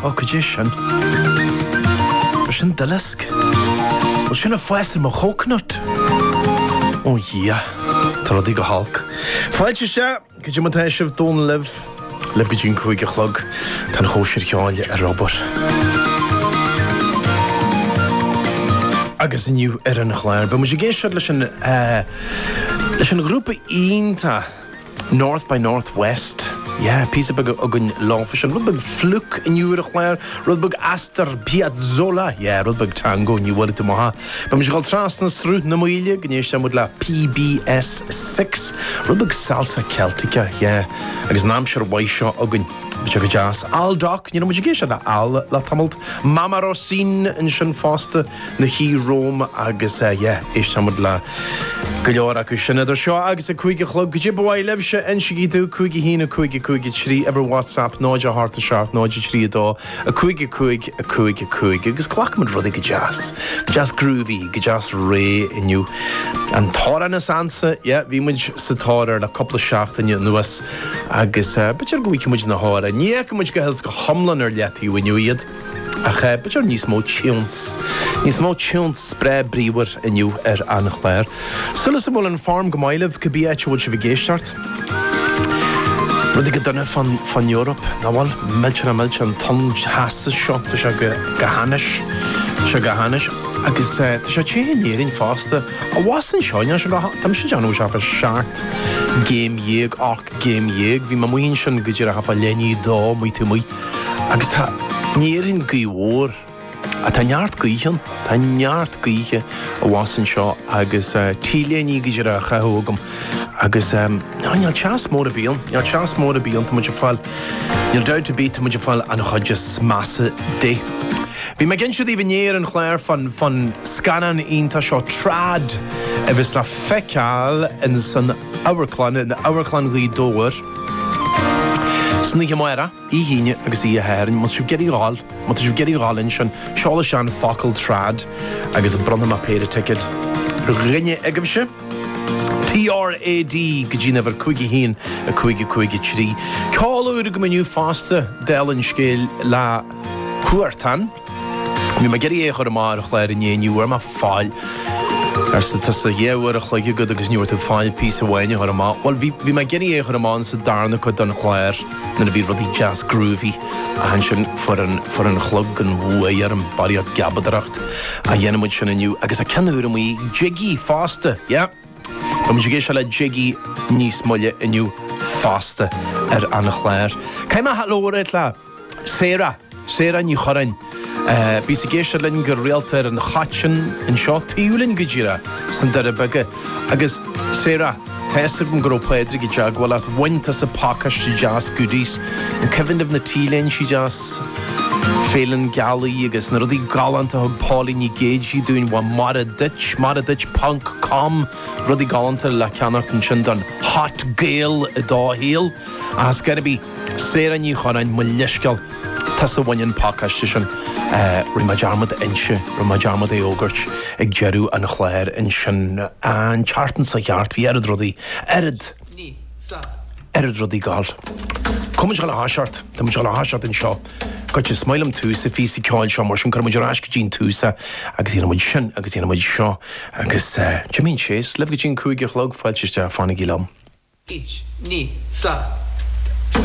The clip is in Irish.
Occasion. Sin delisk. Sin a foisil mo coconut. Oh yeah. Taradi go halk. Fáilte se, go dtí mata sibh dún liv go dtín chuig a chlog tan chóisiir cheáile a Robert. Agus iniu an chláir. Ba mu sé géisiad leis an grúpa ínta North by Northwest. Yeah, písa bag agan láfis. Rudbag fluk iniu a chláir. Rudbag Astor Piazzolla. Yeah, rudbag tango iniu wad maha. Ba mu sé gáil trasna srút na muile gnéis sem le PBS 6. Rudbag salsa celtica. Yeah, agus námsir waisio agan Bíte go jazz. Al doc, mu sé géisiad al le tamalt. Mama Rosin in sin fásta na hí Rome agus éis tamad le go leor acu sin idir seo agus a chuige chlog go dtí bhhaid lebse in si tú chuige hína chuige trí ever WhatsApp náide harta seart náide trí dó a chuige agus clachmad rudí go jazz. Jazz groovy, go jazz ré iniu. An tára na sansa, bhí muid sa tára na coppla seachtainne nuas agus bitir go bhí muid na hára. Níag muid go hels go hamlan ar letíú iniu iad. Ach bitir níos mó tíons spre bríwer iniu ar annach léir. Sulas sa mól an farm go maiileh go bí bhil se bhí géisteart. Rudi go duna fan Europe, na bhil milse an ton hasas seo tá se go hanis. Agus tá sé téhéíirinn fásta a bhásan seoine se tam sé deanú se fa seart géim dhéag ach géim dhéag, bhí ma muhín sin go dtíar a hafa lení dó mu tú mu. Agus tá níirinn goíhór a tá neart goíchan, tá neart goíche a bhásan seo agus tíléní go dtíar a chathógam. Agus neall teas mór a bíon, tá muid fáil, neall deirte bí tá muid fáil an chuid massa dé. Bhí me gin siad íhnéir an chléir fan scanan ínta seo trad a bheits le feiceáil in san áhaclan, in áhaclan gí dóir. Snig maira, í híine agus í a héirn, mas sibh geiríáilinn sin seála sean focail trad agus an bronna a péir ticket. Rinne agam se? TRAD go dtí nefar chuige hín a chuige trí. Cáúir go miniu fásta délann scéil le cuairtan. Bhí me geirí échar mar a chléir in éoniú ar má fáil. Ar sa a dhéhar a chléige go agus níúir tú fáil pí a bhaine ar má. Well, bhí me geirí échar amán sa darna chu don chléir na bhí rudí jazz groovy a han sin for an chlog an bhuaí ar an baríad gabadaracht a dhéanamid sin aniu agus a cenúir am í jiggy fásta, Ba mu géis se le jiggy níos moille aniu fásta ar anna chléir. Caim a halóid le Sarah ní chorain. Bí sa géisiir linn go réaltar an chatin in seo tíúlinn go ddíra san dar a bege. Agus Sarah, teisir an gro Pedri go deag bhil at bhainte sa pácas si jazz goodies. An cevinmh na tíléin si jazz félan galaí agus na rudí galanta thug Pauline ní géidí dún bha mar a ditch punk com rudí galanta le ceannach an sin don hot gale a dáhéal. As gonna bí Sarah ní chorain mu leisceal tas a bhain pácas sin. Rimajarmad inse, rimajarmad ógurt ag jeru an chléir in sin an chartan sa cheart hí erad rudí. Erad rudí gáil. Cumann gáil a háseart, tá mu gáil a háseart in seo. Goit is smailm túsa físa ceáil seo mar sin chu muidir ais go dín túsa agus íana muid sin agus íana muid seo agus Jamín Chase, leh go dín cúige chlog fáilte fáinnig í lam. 1, 2, 3